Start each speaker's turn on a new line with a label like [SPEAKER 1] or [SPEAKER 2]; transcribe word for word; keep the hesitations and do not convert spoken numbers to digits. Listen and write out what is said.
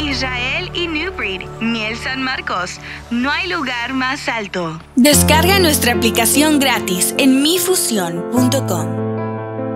[SPEAKER 1] Israel y New Breed, Miel San Marcos. No hay lugar más alto.
[SPEAKER 2] Descarga nuestra aplicación gratis en mi fusión punto com.